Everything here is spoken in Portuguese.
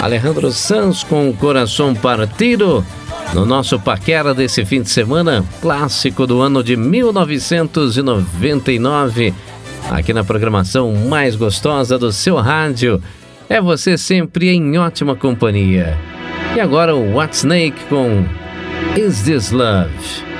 Alejandro Sanz com Coração Partido. No nosso Paquera desse fim de semana, clássico do ano de 1999. Aqui na programação mais gostosa do seu rádio. É você sempre em ótima companhia. E agora o Whitesnake com Is This Love?